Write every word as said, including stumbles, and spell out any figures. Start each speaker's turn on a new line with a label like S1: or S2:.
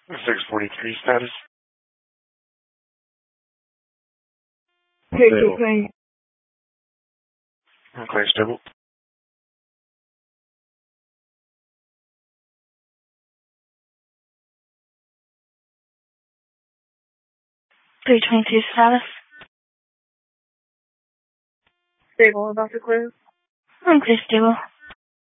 S1: six forty-three status.
S2: Hey, Tiffany.
S1: Okay, stable.
S3: three twenty-two status.
S2: Stable, about to clear.
S3: Okay, stable.